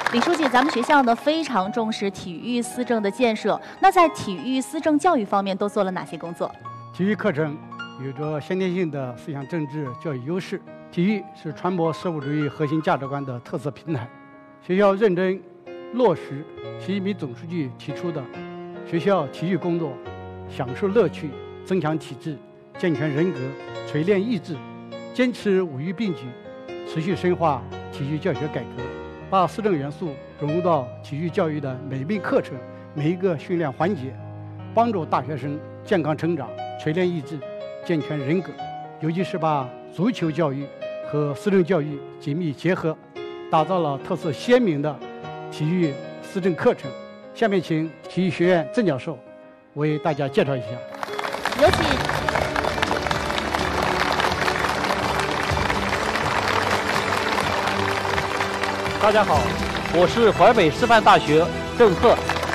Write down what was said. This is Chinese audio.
李书记，咱们学校呢非常重视体育思政的建设，那在体育思政教育方面都做了哪些工作？ 体育课程有着先天性的思想政治教育优势，体育是传播社会主义核心价值观的特色平台。学校认真落实习近平总书记提出的学校体育工作享受乐趣、增强体质、健全人格、锤炼意志，坚持五育并举，持续深化体育教学改革，把思政元素融入到体育教育的每一门课程、每一个训练环节，帮助大学生健康成长、锤炼意志、健全人格。尤其是把足球教育和思政教育紧密结合，打造了特色鲜明的体育思政课程。下面请体育学院郑教授为大家介绍一下。 有请。 大家好，我是淮北师范大学郑鹤。